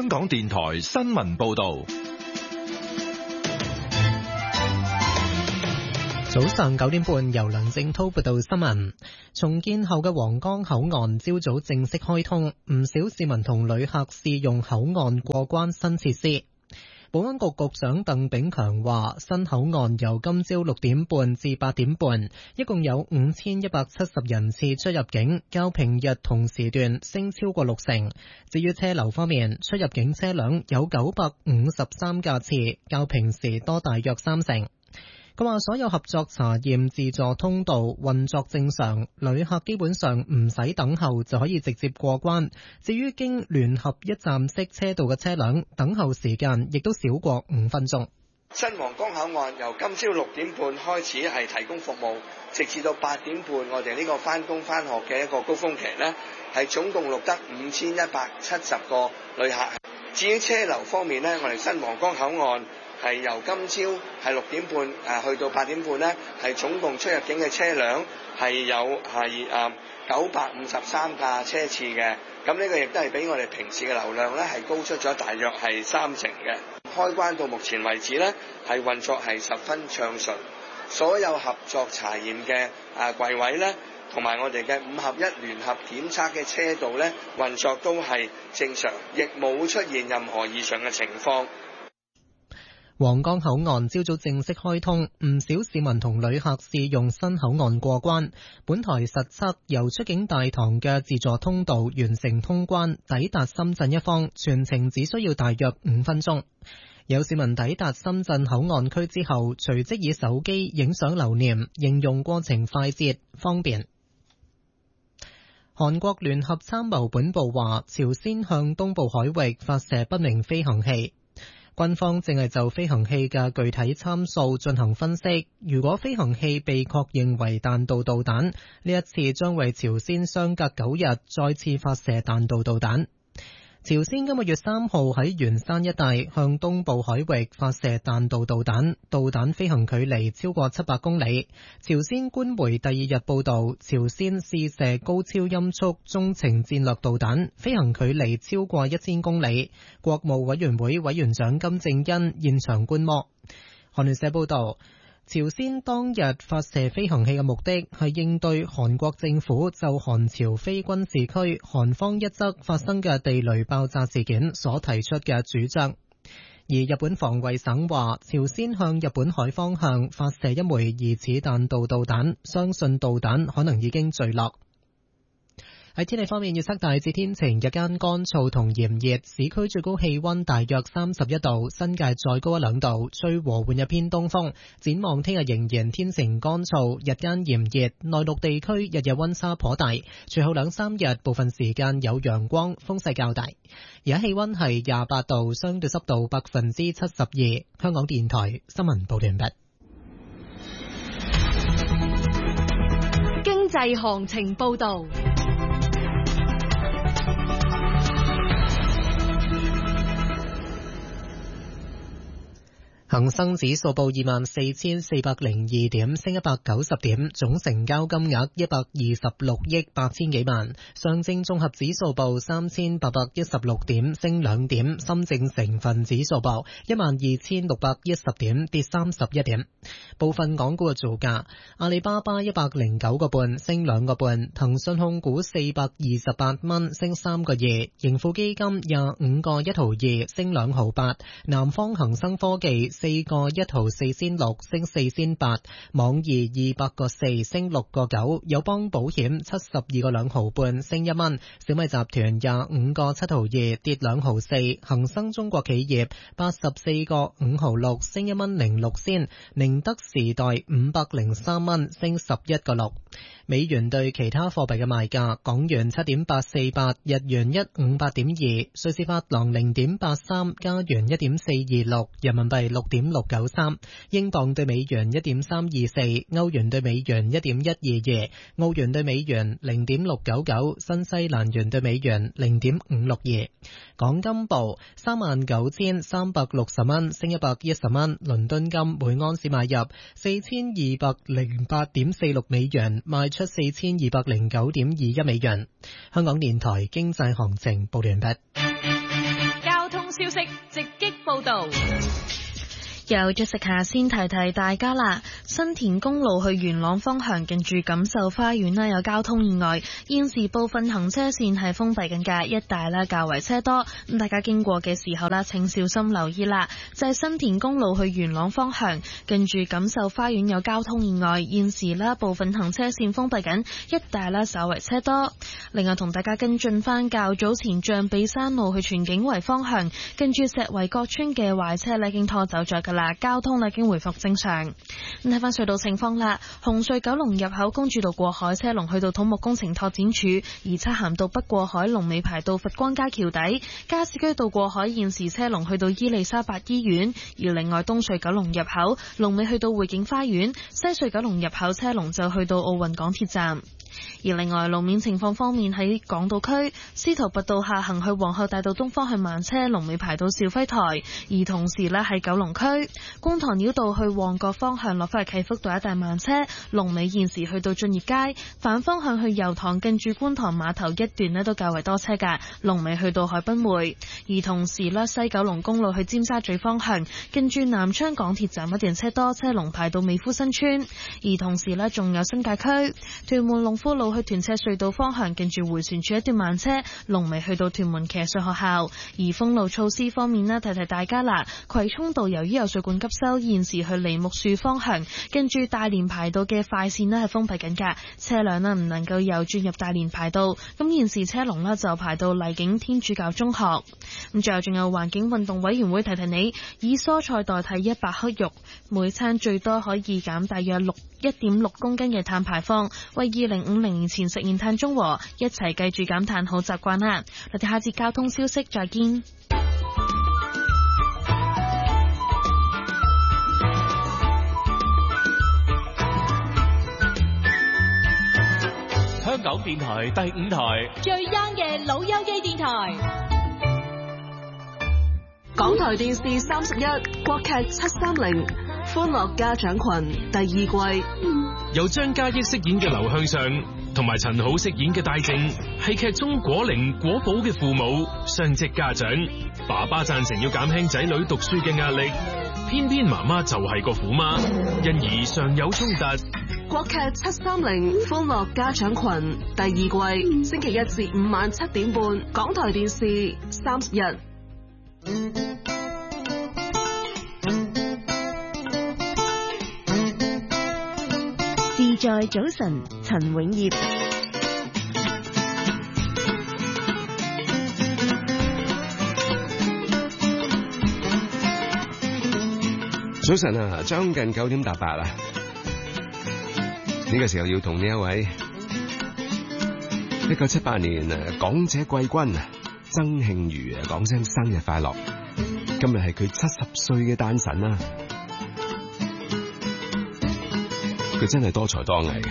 香港電台新聞報道。 早上9點半，由梁正濤報道新聞。重建後嘅皇崗口岸朝早正式開通，唔少市民同旅客試用口岸過關新設施。保安局局長鄧炳強話，新口岸由今朝6點半至8點半，一共有5170人次出入境，較平日同時段升超過60%。至於車流方面，出入境車輛有953架次，較平時多大約30%。佢話所有合作查驗自助通道運作正常，旅客基本上唔使等候就可以直接過關。至於經聯合一站式車道嘅車輛，等候時間亦都少過5分鐘。 新皇崗口岸由今朝6點半開始係提供服務，直至到8點半，我哋呢個返工返學嘅一個高峰期呢，係總共錄得5170個旅客。至於車流方面呢，我哋新皇崗口岸係由今朝係6點半去到8點半呢，係總共出入境嘅車輛係有953架車次嘅。咁呢個亦都係比我哋平時嘅流量呢係高出咗大約係30%嘅。開關到目前為止呢，係運作係十分暢順，所有合作查驗嘅櫃位呢，同埋我哋嘅5合1聯合檢測嘅車道呢，運作都係正常，亦冇出現任何異常嘅情況。 皇崗口岸朝早正式開通，唔少市民同旅客試用新口岸過關。本台實測由出境大堂嘅自助通道完成通關，抵達深圳一方，全程只需要大約5分鐘。有市民抵達深圳口岸區之後，隨即以手機影相留念，形容過程快捷方便。韓國聯合參謀本部話，朝鮮向東部海域發射不明飛行器。軍方正係就飛行器嘅具體參數進行分析。如果飛行器被確認為彈道導彈，呢一次將為朝鮮相隔9日再次發射彈道導彈。朝鮮今個月3號喺元山一帶向東部海域發射彈道導彈，導彈飛行距離超過700公里。朝鮮官媒第2日報道，朝鮮試射高超音速中程戰略導彈，飛行距離超過1000公里。國務委員會委員長金正恩現場觀摩。韓聯社報道，朝鮮當日發射飛行器嘅目的係應對韓國政府就韓朝非軍事區韓方一側發生嘅地雷爆炸事件所提出嘅主張。而日本防衛省話，朝鮮向日本海方向發射一枚疑似彈道導彈，相信導彈可能已經墜落。喺天氣方面，預測大致天晴，日間乾燥同炎熱，市區最高氣溫大約31度，新界再高1-2度，吹和緩一偏東風。展望聽日仍然天晴乾燥，日間炎熱，內陸地區日夜溫差頗大。隨後2-3日部分時間有陽光，風勢較大。而家氣溫係28度，相對濕度72%。香港電台新聞報道完畢。 經濟行情報道。 恒生指數報24,402點，升190點，總成交金額126億8千幾萬。上證綜合指數報3,816點，升2點。深證成分指數報12,610點，跌31點。部分港股嘅造價：阿里巴巴109個半，升2個半；騰訊控股428蚊，升3個2；盈富基金25個1毫2，升2毫8；南方恒生科技4個1毫4仙6，升4仙8；網易200個4，升6個9；友邦保險72個2毫半，升1蚊；小米集團25個7毫2，跌2毫4；恒生中國企業84個5毫6，升1蚊06仙；寧德時代503蚊，升11個6。美元對其他貨幣嘅賣價：港元7.848，日元158.2，瑞士法郎0.83，加元1.426，人民幣6.693，英鎊對美元1.324，歐元對美元1.122，澳元對美元0.699，新西蘭元對美元0.562。港金報39,360蚊，升110蚊。倫敦金每安士買入4,208.46美元，賣出4,209.21美元。香港電台經濟行情報完畢。 交通消息直擊報導。 由Jessica先提提大家啦，新田公路去元朗方向近住錦繡花園啦，有交通意外，現時部分行車線係封閉緊㗎，一帶啦較為車多，咁大家經過嘅時候啦，請小心留意啦。就係新田公路去元朗方向近住錦繡花園有交通意外，現時啦部分行車線封閉緊，一帶啦稍為車多。另外同大家跟進翻較早前象鼻山路去荃景圍方向近住石圍角村嘅壞車已經拖走咗㗎啦，交通已經回復正常。睇翻隧道情況啦，紅隧九龍入口公主道過海車龍去到土木工程拓展處，而漆咸道北過海龍尾排到佛光街橋底，加士居道過海現時車龍去到伊利沙伯醫院，而另外東隧九龍入口龍尾去到匯景花園，西隧九龍入口車龍就去到奧運港鐵站。而另外路面情況方面，喺港島區司徒拔道下行去皇后大道東方向慢車龍尾排到肇輝台，而同時呢喺九龍區觀塘繞道去旺角方向落返去啟福道一帶慢車龍尾現時去到駿業街，反方向去油塘近住觀塘碼頭一段呢都較為多車㗎，龍尾去到海濱匯。而同時呢西九龍公路去尖沙咀方向近住南昌港鐵站一段車多，車龍排到美孚新村。而同時呢仲有新界區屯門龍富路去屯赤隧道方向近住迴旋處一段慢車，龍尾去到屯門騎術學校。而封路措施方面呢，提提大家啦，葵涌道由於有水管急修，現時去梨木樹方向近住大連排道嘅快線呢係封閉緊㗎，車輛呢唔能夠又轉入大連排道。咁現時車龍呢就排到荔景天主教中學。咁最後仲有環境運動委員會提提你，以蔬菜代替100克肉，每餐最多可以減大約1.6公斤嘅碳排放，為2050年前實現碳中和，一齊繼續減碳好習慣啦！我哋下節交通消息再見。 香港電台第5台最 young 嘅老友記電台。 港台電視31國劇730歡樂家長群第2季， 由張嘉益飾演嘅劉向上同埋陳好飾演嘅戴靜，係劇中果靈果寶嘅父母，雙職家長。爸爸贊成要減輕仔女讀書嘅壓力，偏偏媽媽就係個虎媽，因而常有衝突。 國劇730歡樂家長群第2季，星期1至5晚7點半，港台電視31。 自在早晨，陳永業。 早晨啊，將近9點8啦。呢個時候要同呢一位1978年港姐季軍曾慶如講聲生日快樂。今日係佢70歲嘅誕辰啦。佢真係多才多藝嘅。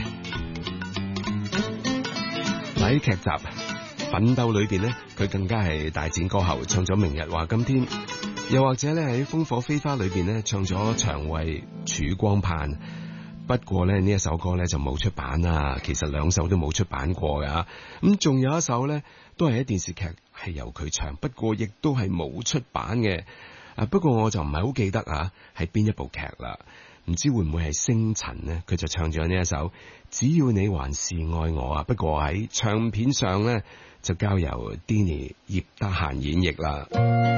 喺劇集《奮鬥》裏邊咧，佢更加係大展歌喉，唱咗《明日話今天》，又或者咧喺《烽火飛花》裏邊咧唱咗《薔薇曙光盼》。不過咧呢一首歌咧就冇出版啦，其實2首都冇出版過噶。咁仲有一首咧都係喺電視劇係由佢唱，不過亦都係冇出版嘅。不過我就唔係好記得係邊一部劇啦，唔知會唔會係星塵呢？佢就唱咗呢一首只要你還是愛我。不過喺唱片上咧就交由 Denny 葉德嫻演繹啦。